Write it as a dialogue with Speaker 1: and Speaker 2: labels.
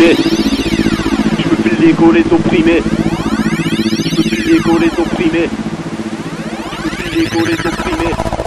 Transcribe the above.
Speaker 1: opprimés. Je veux plus l'ego, les opprimés. Je veux plus l'ego, les opprimés. Je veux plus l'ego, les opprimés.